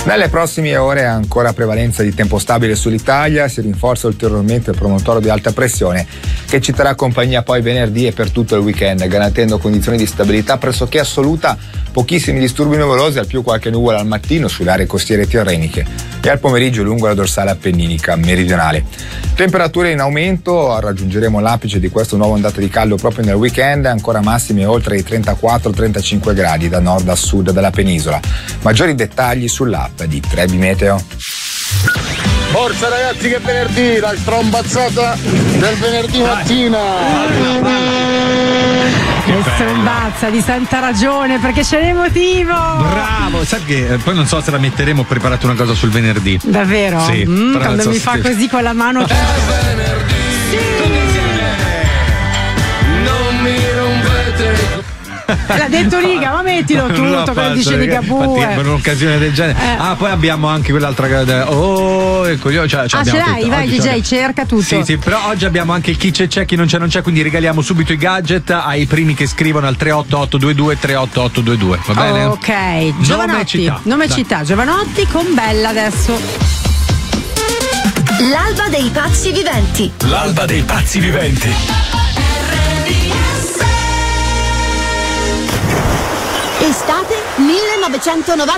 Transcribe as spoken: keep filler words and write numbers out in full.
Nelle prossime ore ancora prevalenza di tempo stabile sull'Italia, si rinforza ulteriormente il promontorio di alta pressione che ci terrà compagnia poi venerdì e per tutto il weekend, garantendo condizioni di stabilità pressoché assoluta, pochissimi disturbi nuvolosi, al più qualche nuvola al mattino sulle aree costiere tirreniche e al pomeriggio lungo la dorsale appenninica meridionale. Temperature in aumento, raggiungeremo l'apice di questa nuova ondata di caldo proprio nel weekend, ancora massime oltre i trentaquattro trentacinque gradi da nord a sud della penisola. Maggiori dettagli sull'app di Trebi Meteo. Forza ragazzi, che venerdì, la strombazzata del venerdì mattina. Che strombazza di santa ragione, perché c'è l'emotivo. Bravo, sai che eh, poi non so se la metteremo, ho preparato una cosa sul venerdì. Davvero? Sì, Mm, quando so mi fa se... così con la mano. Che... venerdì. Sì. Non mi rompete. L'ha detto Riga, ma mettilo tutto, quello dice Riga Bue. Per un'occasione del genere. Eh. Ah, poi abbiamo anche quell'altra. Oh, ecco, io, cioè, Ah, ce l'hai? Vai D J, cerca tutto. Sì, sì, però oggi abbiamo anche il chi c'è c'è, chi non c'è non c'è, quindi regaliamo subito i gadget ai primi che scrivono al tre otto otto due due tre otto otto due due, va bene? Ok, Giovanotti. Nome e città. Nome e città, Giovanotti con Bella adesso. L'alba dei pazzi viventi. L'alba dei pazzi viventi. Estate millenovecentonovanta.